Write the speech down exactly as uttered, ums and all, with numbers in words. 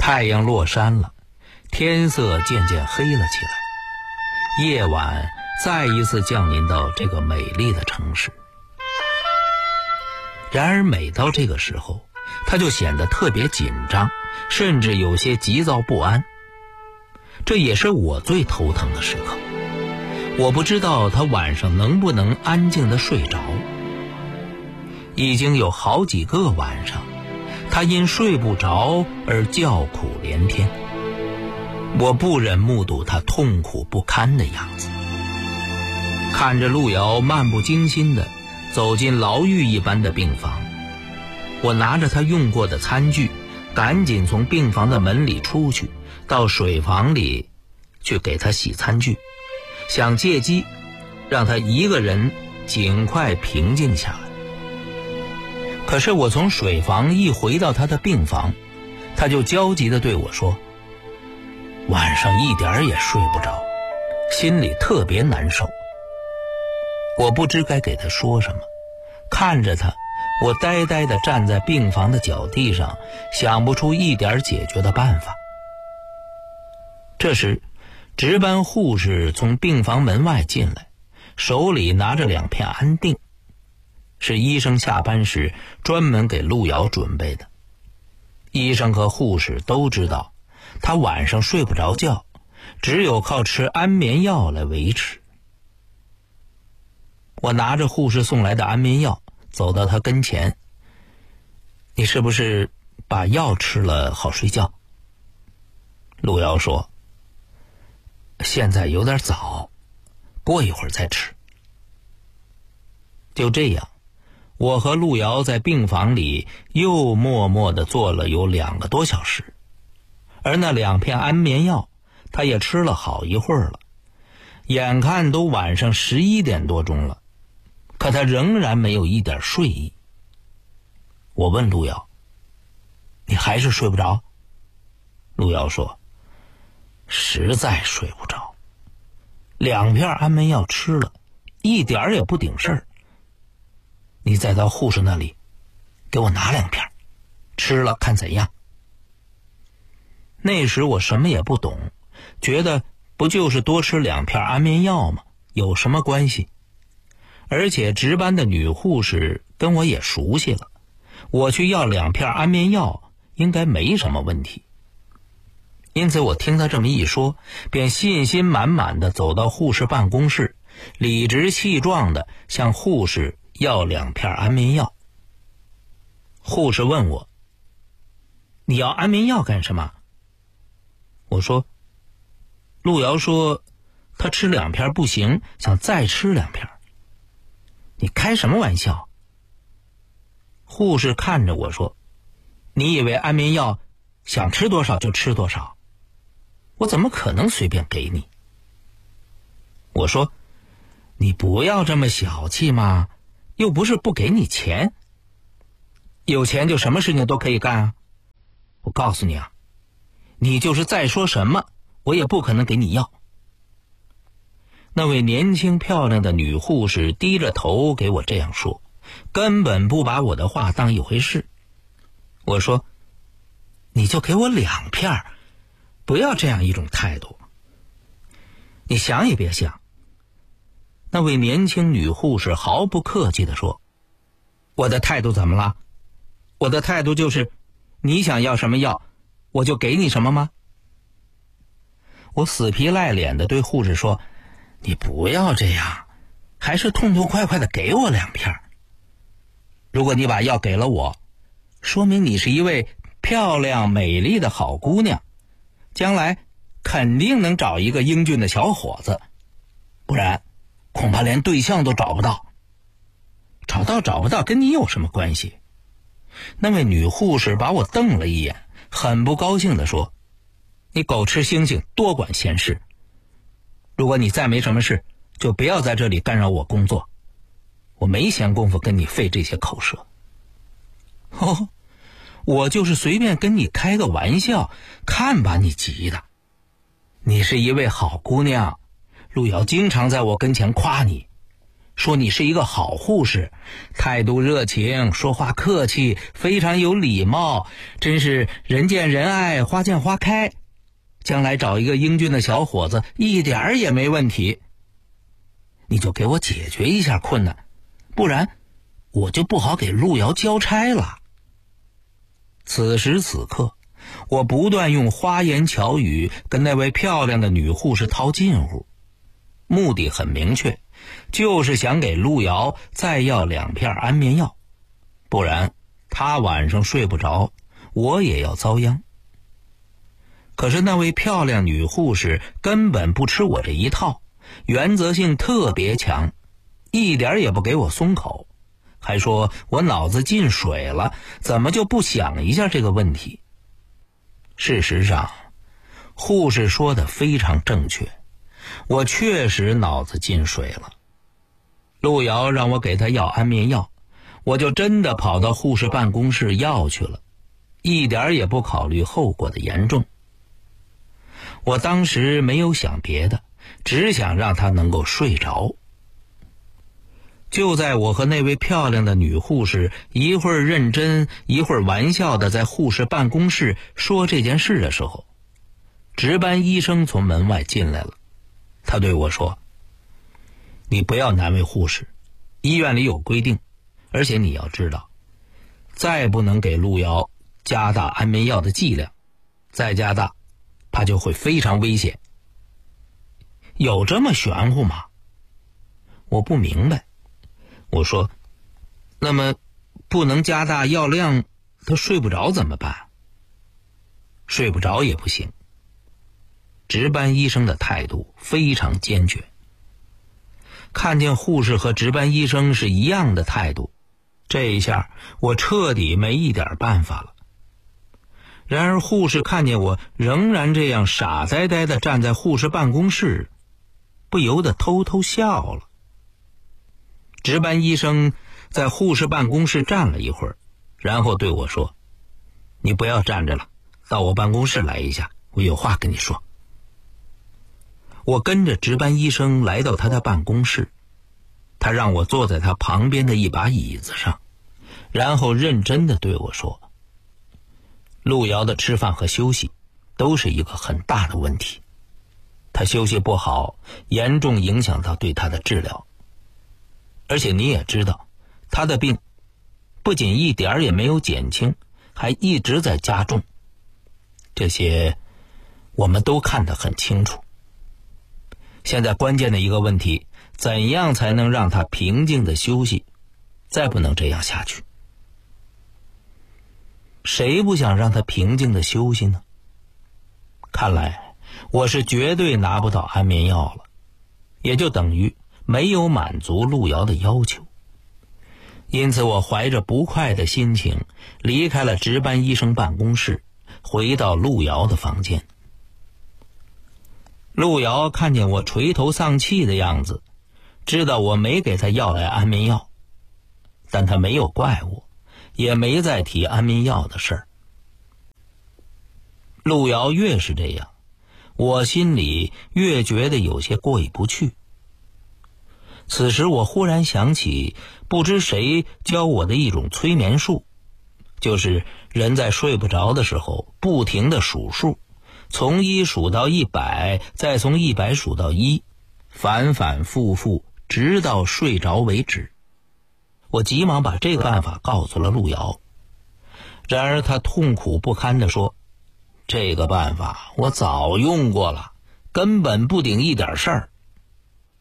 太阳落山了，天色渐渐黑了起来，夜晚再一次降临到这个美丽的城市。然而每到这个时候，他就显得特别紧张，甚至有些急躁不安。这也是我最头疼的时刻。我不知道他晚上能不能安静地睡着。已经有好几个晚上，他因睡不着而叫苦连天。我不忍目睹他痛苦不堪的样子。看着路遥漫不经心地走进牢狱一般的病房，我拿着他用过的餐具，赶紧从病房的门里出去，到水房里去给他洗餐具，想借机让他一个人尽快平静下来。可是我从水房一回到他的病房，他就焦急地对我说，晚上一点也睡不着，心里特别难受。我不知该给他说什么，看着他，我呆呆地站在病房的脚地上，想不出一点解决的办法。这时值班护士从病房门外进来，手里拿着两片安定，是医生下班时专门给路遥准备的。医生和护士都知道他晚上睡不着觉，只有靠吃安眠药来维持。我拿着护士送来的安眠药走到他跟前，你是不是把药吃了好睡觉？路遥说，现在有点早，过一会儿再吃。就这样，我和路遥在病房里又默默地坐了有两个多小时，而那两片安眠药他也吃了好一会儿了。眼看都晚上十一点多钟了，可他仍然没有一点睡意。我问路遥，你还是睡不着？路遥说，实在睡不着，两片安眠药吃了，一点也不顶事儿。你再到护士那里给我拿两片，吃了看怎样。那时我什么也不懂，觉得不就是多吃两片安眠药吗？有什么关系？而且值班的女护士跟我也熟悉了，我去要两片安眠药应该没什么问题。因此我听他这么一说，便信心满满地走到护士办公室，理直气壮地向护士要两片安眠药。护士问我，你要安眠药干什么？我说，路遥说他吃两片不行，想再吃两片。你开什么玩笑？护士看着我说，你以为安眠药想吃多少就吃多少？我怎么可能随便给你？我说，你不要这么小气嘛，又不是不给你钱。有钱就什么事情都可以干啊。我告诉你啊，你就是再说什么，我也不可能给你要。那位年轻漂亮的女护士低着头给我这样说，根本不把我的话当一回事。我说，你就给我两片，不要这样一种态度。你想也别想。那位年轻女护士毫不客气地说，我的态度怎么了？我的态度就是你想要什么药我就给你什么吗？我死皮赖脸地对护士说，你不要这样，还是痛痛快快的给我两片。如果你把药给了我，说明你是一位漂亮美丽的好姑娘，将来肯定能找一个英俊的小伙子，不然恐怕连对象都找不到。找到找不到跟你有什么关系？那位女护士把我瞪了一眼，很不高兴地说，你狗吃猩猩多管闲事，如果你再没什么事，就不要在这里干扰我工作，我没闲工夫跟你费这些口舌。哦，我就是随便跟你开个玩笑，看把你急的。你是一位好姑娘，路遥经常在我跟前夸你， 说你是一个好护士，态度热情，说话客气，非常有礼貌，真是人见人爱，花见花开，将来找一个英俊的小伙子一点儿也没问题。你就给我解决一下困难，不然我就不好给路遥交差了。此时此刻，我不断用花言巧语跟那位漂亮的女护士套近乎，目的很明确，就是想给路遥再要两片安眠药，不然他晚上睡不着，我也要遭殃。可是那位漂亮女护士根本不吃我这一套，原则性特别强，一点也不给我松口，还说我脑子进水了，怎么就不想一下这个问题。事实上，护士说的非常正确，我确实脑子进水了。路遥让我给他要安眠药，我就真的跑到护士办公室要去了，一点也不考虑后果的严重。我当时没有想别的，只想让他能够睡着。就在我和那位漂亮的女护士一会儿认真一会儿玩笑的在护士办公室说这件事的时候，值班医生从门外进来了。他对我说，你不要难为护士，医院里有规定，而且你要知道，再不能给路遥加大安眠药的剂量，再加大他就会非常危险。有这么玄乎吗？我不明白。我说，那么不能加大药量，他睡不着怎么办？睡不着也不行。值班医生的态度非常坚决。看见护士和值班医生是一样的态度，这一下我彻底没一点办法了。然而护士看见我仍然这样傻呆呆地站在护士办公室，不由得偷偷笑了。值班医生在护士办公室站了一会儿，然后对我说，你不要站着了，到我办公室来一下，我有话跟你说。我跟着值班医生来到他的办公室，他让我坐在他旁边的一把椅子上，然后认真地对我说，路遥的吃饭和休息都是一个很大的问题，他休息不好，严重影响到对他的治疗。而且你也知道，他的病不仅一点也没有减轻，还一直在加重。这些我们都看得很清楚。现在关键的一个问题，怎样才能让他平静的休息？再不能这样下去。谁不想让他平静的休息呢？看来我是绝对拿不到安眠药了，也就等于没有满足路遥的要求。因此我怀着不快的心情离开了值班医生办公室，回到路遥的房间。路遥看见我垂头丧气的样子，知道我没给他要来安眠药，但他没有怪我，也没再提安眠药的事儿。路遥越是这样，我心里越觉得有些过意不去。此时我忽然想起不知谁教我的一种催眠术，就是人在睡不着的时候不停地数数，从一数到一百，再从一百数到一，反反复复直到睡着为止。我急忙把这个办法告诉了路遥，然而他痛苦不堪地说，这个办法我早用过了，根本不顶一点事儿。